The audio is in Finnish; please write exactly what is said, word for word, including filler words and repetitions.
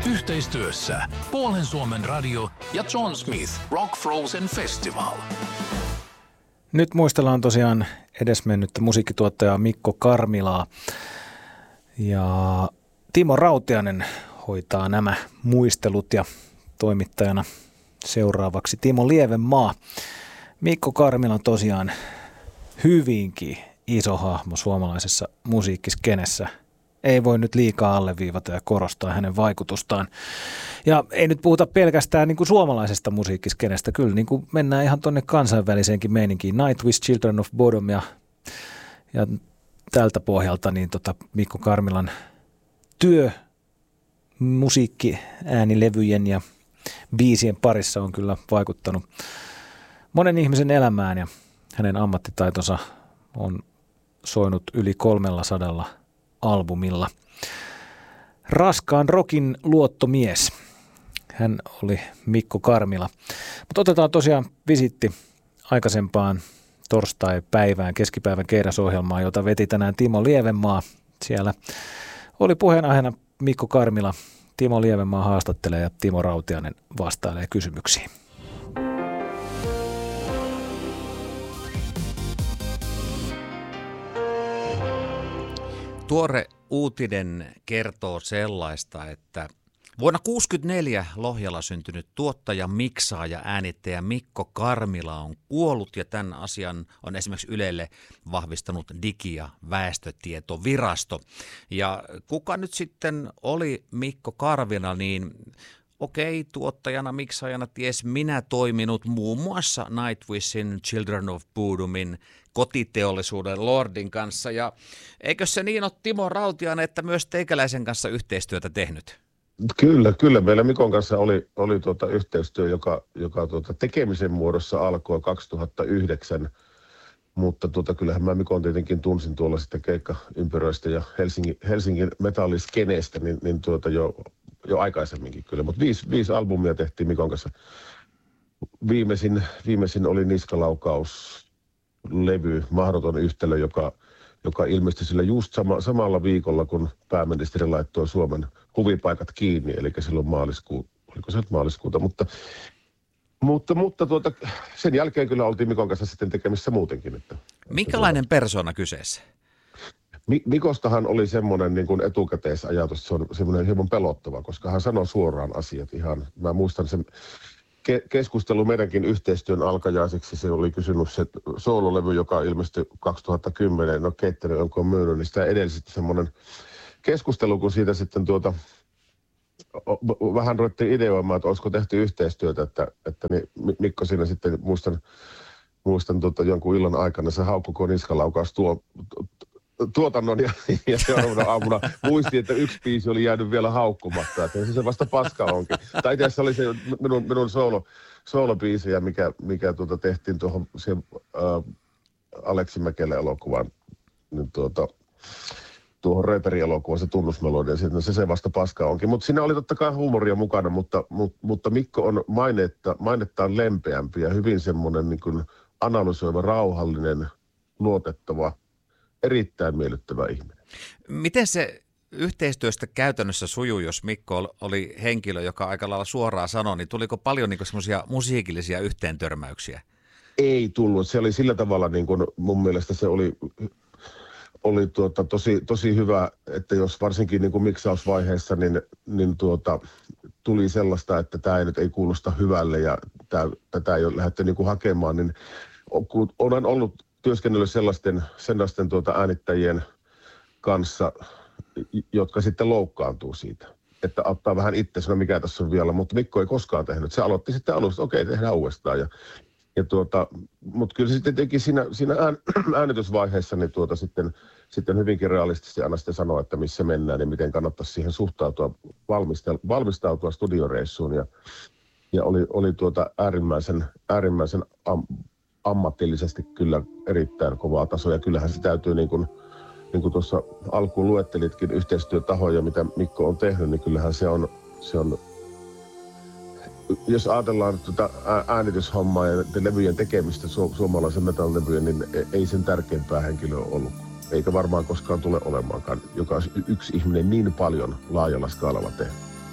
Yhteistyössä Puolen Suomen radio ja John Smith Rock Frozen Festival. Nyt muistellaan tosiaan edesmennyttä musiikkituottajaa Mikko Karmilaa. Ja Timo Rautiainen hoitaa nämä muistelut ja toimittajana seuraavaksi Timo Lievenmaa. Mikko Karmila on tosiaan hyvinkin iso hahmo suomalaisessa musiikkiskenessä. Ei voi nyt liikaa alleviivata ja korostaa hänen vaikutustaan. Ja ei nyt puhuta pelkästään niin kuin suomalaisesta musiikkiskenestä. Kyllä niin kuin mennään ihan tuonne kansainväliseenkin meininkiin. Nightwish, Children of Bodom ja, ja tältä pohjalta niin tota Mikko Karmilan työ musiikki, äänilevyjen ja biisien parissa on kyllä vaikuttanut monen ihmisen elämään ja hänen ammattitaitonsa on soinut yli kolmella sadalla albumilla. Raskaan rockin luottomies. Hän oli Mikko Karmila. Mutta otetaan tosiaan visitti aikaisempaan torstai-päivään, keskipäivän keirasohjelmaan, jota veti tänään Timo Lievenmaa. Siellä oli puheenaiheena Mikko Karmila. Timo Lievenmaa haastattelee ja Timo Rautiainen vastailee kysymyksiin. Tuore uutinen kertoo sellaista, että vuonna tuhatyhdeksänsataakuusikymmentäneljä Lohjalla syntynyt tuottaja, miksaaja, äänittäjä Mikko Karmila on kuollut ja tämän asian on esimerkiksi Ylelle vahvistanut Digi- ja väestötietovirasto. Ja kuka nyt sitten oli Mikko Karmila, niin okei, tuottajana, miksaajana ties minä toiminut muun muassa Nightwishin, Children of Bodomin, kotiteollisuuden Lordin kanssa. Ja eikö se niin ole Timo Rautiainen, että myös teikäläisen kanssa yhteistyötä tehnyt? Kyllä, kyllä. Meillä Mikon kanssa oli, oli tuota yhteistyö, joka, joka tuota tekemisen muodossa alkoi kaksituhattayhdeksän. Mutta tuota, kyllähän mä Mikon tietenkin tunsin tuolla sitten keikkaympyröistä ja Helsingin, Helsingin metalliskeneestä niin, niin tuota jo, jo aikaisemminkin kyllä. Mutta viisi, viisi albumia tehtiin Mikon kanssa. Viimeisin, viimeisin oli Niskalaukaus-levy, mahdoton yhtälö, joka, joka ilmestyi sillä just sama, samalla viikolla, kun pääministeri laittoi Suomen huvipaikat kiinni, eli silloin maaliskuu, oliko se nyt maaliskuuta, mutta Mutta, mutta tuota, sen jälkeen kyllä oltiin Mikon kanssa sitten tekemissä muutenkin. Että, Minkälainen että persona kyseessä? Mikostahan oli semmoinen niin kuin etukäteisajatus, se on semmoinen hieman pelottava, koska hän sanoi suoraan asiat ihan. Mä muistan sen ke- keskustelu meidänkin yhteistyön alkajaiseksi, se oli kysynyt se soololevy, joka ilmestyi kaksituhattakymmenen, no keittänyt, onko myynyt, niin sitä edelsi semmoinen keskustelu, kun siitä sitten tuota vähän ruvettiin ideoimaan, että olisiko tehty yhteistyötä, että, että niin Mikko siinä sitten muistan, muistan tuota, jonkun illan aikana se haukkuko Niskalaukaus tuo, tuotannon ja, ja seuraavana aamuna muisti, että yksi biisi oli jäänyt vielä haukkumatta, että se vasta paska onkin. Tai itse asiassa oli se minun, minun soolo, soolobiisiä, mikä, mikä tuota tehtiin tuohon siihen, ää, Aleksi Mäkelän elokuvaan, niin tuota, tuohon Rööperi-elokuvaan se tunnusmelodia, se se vasta paska onkin. Mutta siinä oli totta kai huumoria mukana, mutta, mutta, mutta Mikko on mainetta, mainettaan lempeämpi ja hyvin semmoinen niin kuin analysoiva, rauhallinen, luotettava, erittäin miellyttävä ihminen. Miten se yhteistyöstä käytännössä sujuu, jos Mikko oli henkilö, joka aika lailla suoraan sanoi, niin tuliko paljon niin kuin semmoisia musiikillisia yhteentörmäyksiä? Ei tullut. Se oli sillä tavalla, niin kuin mun mielestä se oli... oli tuota, tosi, tosi hyvä, että jos varsinkin niin kuin miksausvaiheessa niin, niin tuota, tuli sellaista, että tämä ei nyt ei kuulosta hyvälle ja tämä, tätä ei ole lähdetty niin kuin hakemaan, niin olen ollut työskennellyt sellaisten, sellaisten tuota äänittäjien kanssa, jotka sitten loukkaantuu siitä, että ottaa vähän itse sanoa, mikä tässä on vielä, mutta Mikko ei koskaan tehnyt. Se aloitti sitten alusta, okei, tehdään uudestaan ja Ja tuota, mutta kyllä se sitten teki siinä, siinä ään, äänitysvaiheessa niin tuota sitten, sitten hyvinkin realistisesti aina sitten sanoa, että missä mennään ja miten kannattaisi siihen suhtautua, valmistautua studioreissuun. Ja, ja oli, oli tuota äärimmäisen, äärimmäisen am, ammatillisesti kyllä erittäin kovaa tasoa. Ja kyllähän se täytyy, niin kuin, niin kuin tuossa alkuun luettelitkin yhteistyötahoja, mitä Mikko on tehnyt, niin kyllähän se on... Se on jos ajatellaan tuota äänityshommaa ja levyjen tekemistä, su- suomalaisen metallilevyjen, niin ei sen tärkeämpää henkilöä ollut. Eikä varmaan koskaan tule olemaankaan, joka olisi yksi ihminen niin paljon laajalla skaalalla tehnyt.